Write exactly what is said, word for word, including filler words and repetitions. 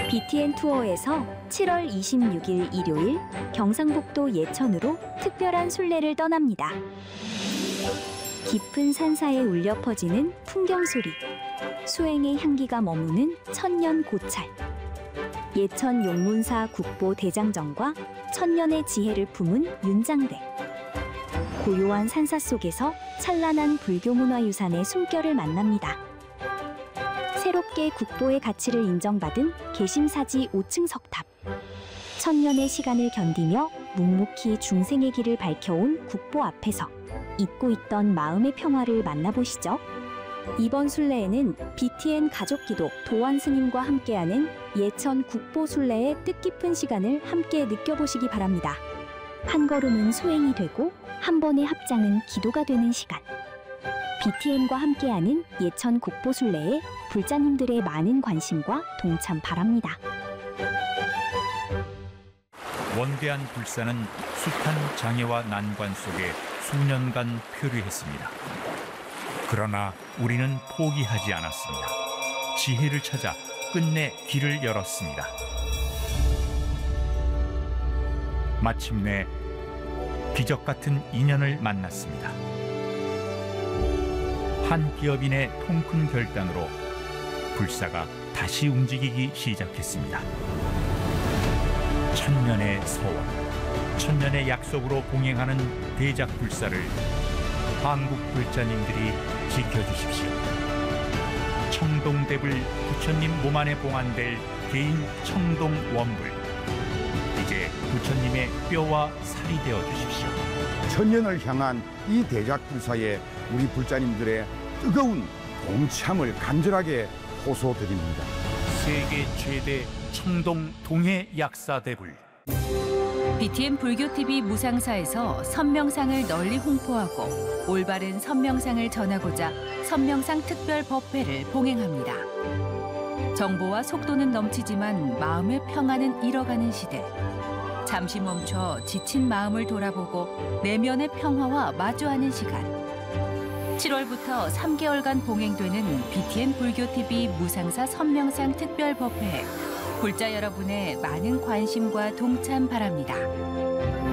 비티엔 투어에서 칠월 이십육일 일요일 경상북도 예천으로 특별한 순례를 떠납니다. 깊은 산사에 울려 퍼지는 풍경소리, 수행의 향기가 머무는 천년 고찰, 예천 용문사 국보 대장정과 천년의 지혜를 품은 윤장대, 고요한 산사 속에서 찬란한 불교문화유산의 숨결을 만납니다. 새롭게 국보의 가치를 인정받은 개심사지 오 층 석탑, 천년의 시간을 견디며 묵묵히 중생의 길을 밝혀온 국보 앞에서 잊고 있던 마음의 평화를 만나보시죠. 이번 순례에는 비티엔 가족기도 도안 스님과 함께하는 예천 국보 순례의 뜻깊은 시간을 함께 느껴보시기 바랍니다. 한 걸음은 소행이 되고 한 번의 합장은 기도가 되는 시간. 비티엔과 함께하는 예천 국보 순례에 불자님들의 많은 관심과 동참 바랍니다. 원대한 불사는 숱한 장애와 난관 속에 수년간 표류했습니다. 그러나 우리는 포기하지 않았습니다. 지혜를 찾아 끝내 길을 열었습니다. 마침내 기적 같은 인연을 만났습니다. 한 기업인의 통큰 결단으로 불사가 다시 움직이기 시작했습니다. 천년의 소원, 천년의 약속으로 봉행하는 대작 불사를 한국 불자님들이 지켜주십시오. 청동대불 부처님 몸 안에 봉안될 개인 청동 원불, 이제 부처님의 뼈와 살이 되어 주십시오. 천년을 향한 이 대작 불사에 우리 불자님들의 뜨거운 동참을 간절하게 호소드립니다. 세계 최대 청동 동해 약사대불. 비티엔 불교티비 무상사에서 선명상을 널리 홍보하고 올바른 선명상을 전하고자 선명상 특별 법회를 봉행합니다. 정보와 속도는 넘치지만 마음의 평안은 잃어가는 시대. 잠시 멈춰 지친 마음을 돌아보고 내면의 평화와 마주하는 시간. 칠월부터 삼 개월간 봉행되는 비티엔 불교티비 무상사 선명상 특별 법회에 불자 여러분의 많은 관심과 동참 바랍니다.